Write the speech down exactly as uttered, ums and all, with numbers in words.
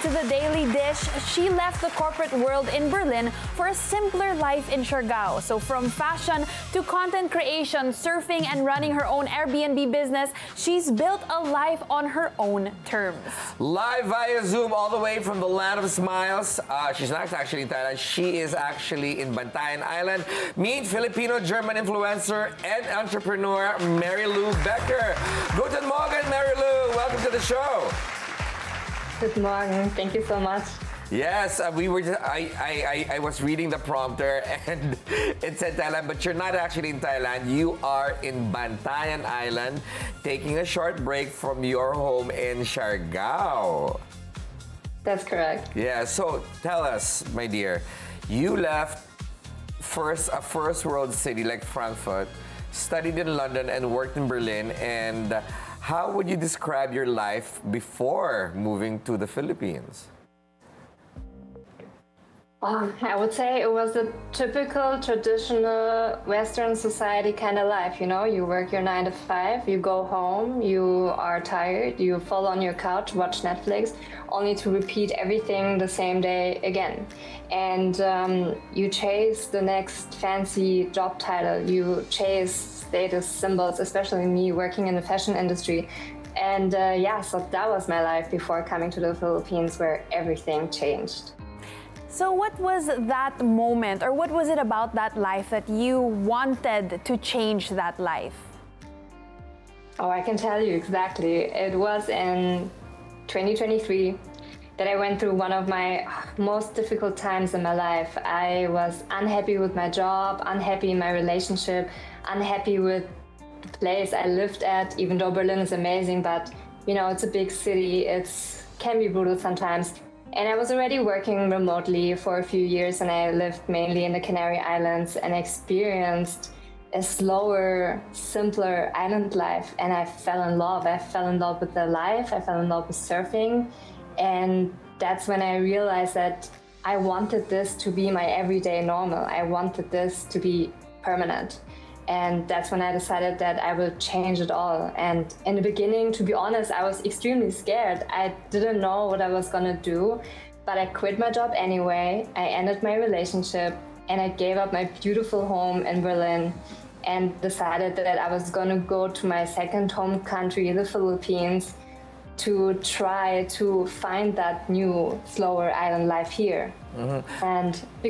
to the Daily Dish, she left the corporate world in Berlin for a simpler life in Siargao. So from fashion to content creation, surfing, and running her own Airbnb business, she's built a life on her own terms. Live via Zoom all the way from the land of smiles. Uh, she's not actually in Thailand. She is actually in Bantayan Island. Meet Filipino-German influencer and entrepreneur Mary Lou Becker. Guten Morgen, Mary Lou. Welcome to the show. Good morning. Thank you so much. Yes, uh, we were. Just, I, I, I, I was reading the prompter and it said Thailand, but you're not actually in Thailand. You are in Bantayan Island, taking a short break from your home in Siargao. That's correct. Yeah. So tell us, my dear, you left first a first world city like Frankfurt, studied in London, and worked in Berlin. And how would you describe your life before moving to the Philippines? Um, I would say it was a typical, traditional Western society kind of life. You know, you work your nine to five, you go home, you are tired, you fall on your couch, watch Netflix, only to repeat everything the same day again. And um, you chase the next fancy job title, you chase status symbols, especially me working in the fashion industry. And uh, yeah, so that was my life before coming to the Philippines, where everything changed. So what was that moment, or what was it about that life that you wanted to change that life? Oh, I can tell you exactly. It was in twenty twenty-three that I went through one of my most difficult times in my life. I was unhappy with my job, unhappy in my relationship, unhappy with the place I lived at, even though Berlin is amazing, but you know, it's a big city, it can be brutal sometimes. And I was already working remotely for a few years, and I lived mainly in the Canary Islands and experienced a slower, simpler island life. And I fell in love. I fell in love with the life. I fell in love with surfing. And that's when I realized that I wanted this to be my everyday normal. I wanted this to be permanent. And that's when I decided that I will change it all. And in the beginning, to be honest, I was extremely scared. I didn't know what I was gonna do, but I quit my job anyway. I ended my relationship, and I gave up my beautiful home in Berlin and decided that I was gonna go to my second home country, the Philippines, to try to find that new, slower island life here. Mm-hmm. And